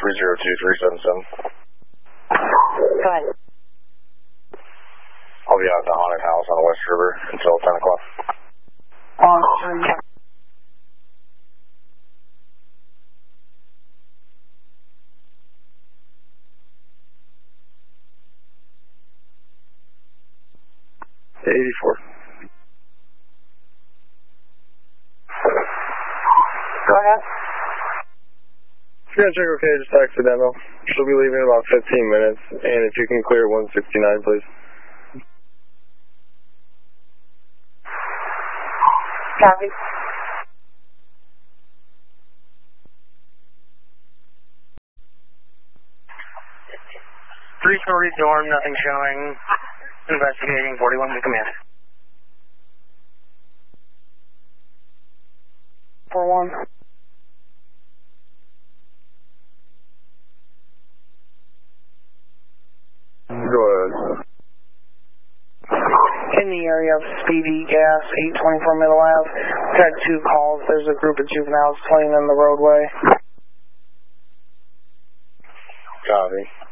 302-377. Go ahead. I'll be out at the haunted house on the West River until 10 o'clock. On 3. Go ahead. Yeah, check okay, just accidental. She'll be leaving in about 15 minutes, and if you can clear 169, please. Copy. Three-story dorm, nothing showing. Investigating, 41 to command. 4-1. Go ahead. In the area of Speedy Gas, 824 Middle Ave. We've had 2 calls. There's a group of juveniles playing in the roadway. Copy.